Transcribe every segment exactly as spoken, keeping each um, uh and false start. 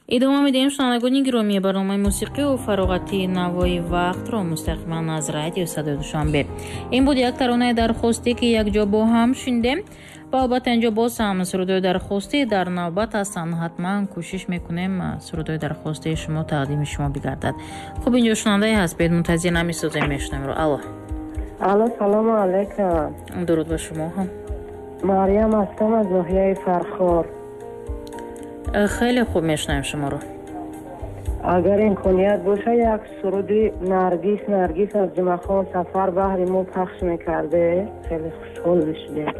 идома медиҳем шунавандагони гиромии барномаи мусиқию фароғати навои вақтро мустақиман аз радио Садои Душанбе. Ин буд як таронае дархостӣ ки якҷо бо ҳам шундем. ва албатта инҷо боз ҳам сурудои дархостӣ дар навбат ҳастанд. ҳатман кӯшиш мекунем сурудои дархостии шумо тақдими шумо бигардад. хуб инҷо шунавандаe ҳаст, бед мунтазир намесозем, мешунавемро. алло алло, салому алайкум. дуруд ба шумо ҳам. мариям ҳастам аз ноҳияи Фархор. хеле хуб, мешунавем шуморо. агар имконият боша як суруди наргис наргис аз ҷумахон сафар баҳри мо пахш мекарде, хеле хушҳол мешудем.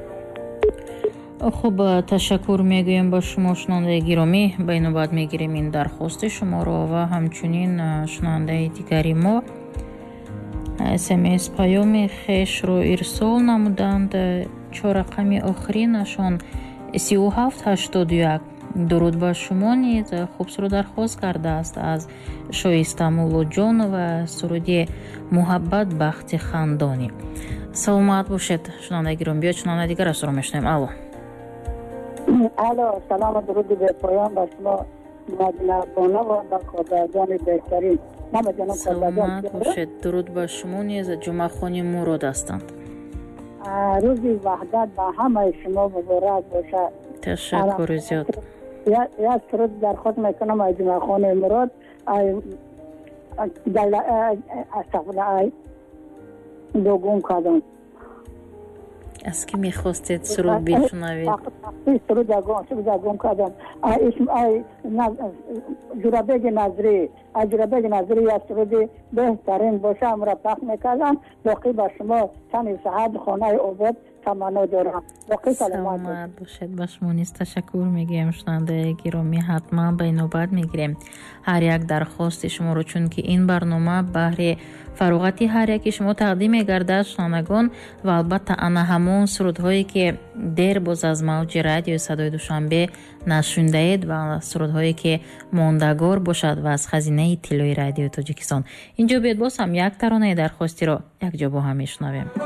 хуб, ташаккур мегӯем ба шумо шунавандаи гиромӣ. ба инобат мегирем ин дархости шуморо ва ҳамчунин шунавандаи дигари мо смс паёми хешро ирсол намуданд. чорақами охиринашон сию ҳафт ҳаштоду як. дуруд ба шумо низ хуб суруд дархост кардааст аз шоиста муллоҷонова, суруди муҳаббат бахти хандонӣ. саломат бошед шунавандаи гиромӣ. биёед шунавандаи дигар асро мешунавем. алло алло, салом ва дуруди бепоён ба шумо мадинабонова ва кодарҷони беҳтарин. саломат бошед. дуруд ба шумо низ ҷумъахони мурод ҳастанд. рӯзи ваҳдат ба ҳамаи шумо муборак бошад. ташаккури зиёд. як суруд дархост мекунам аз ҷумъахони мурод. догум кадом аз кӣ мехостед суруд бишунавед? суруд дагум кадом ҷурабеги назрӣ аз ҷурабеги назрӣ як суруди беҳтарин боша амра пахш мекардам. боқӣ ба шумо тани саҳат хонаи обод таманно дорам. боқӣ саломат бошед. ба шумо низ ташаккур мегӯем шунавандаи гиромӣ. ҳатман ба инобат мегирем ҳар як дархости шуморо, чунки ин барнома баҳри фароғати ҳар яки шумо тақдим мегардад шунавандагон ва албатта ана ҳамон сурудҳое ки дер боз аз мавҷи радиои Садои Душанбе нашундаед ва сурудҳое ки мондагор бошад ва аз хазинаи иттилои радиои Тоҷикистон. инҷо биёд боз ҳам як таронаи дархостиро якҷо бо ҳам мешунавем.